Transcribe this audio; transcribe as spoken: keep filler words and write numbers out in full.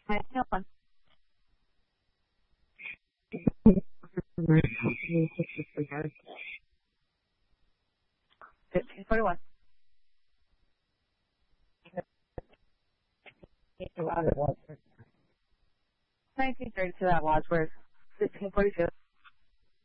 nineteen oh one. fifteen forty-one. nineteen thirty-two at Wadsworth. fifteen forty-two.